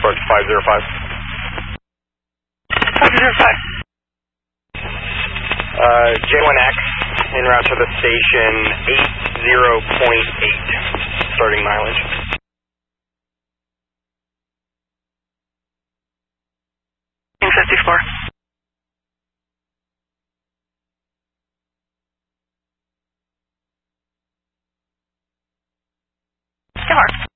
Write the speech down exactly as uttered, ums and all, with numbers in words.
approach five zero five. five zero five. Uh, J one X, en route to the station, eighty point eight, starting mileage. fifty-four. Star.